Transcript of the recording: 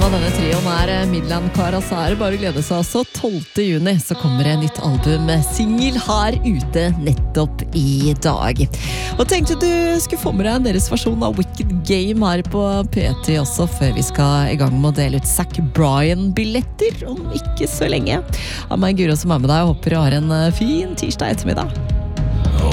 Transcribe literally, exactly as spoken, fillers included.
denne trioen er Midland Karazar. Bare glede seg også. tolvte juni så kommer det nytt album med singel her ute nettopp i dag. Og tenkte du skulle få med deg deres versjon av Wicked Game her på P T også, før vi skal i gang med å dele ut Zac Bryan-billetter om ikke så lenge. Av meg Guro som er med deg, og håper du har en fin tirsdag ettermiddag.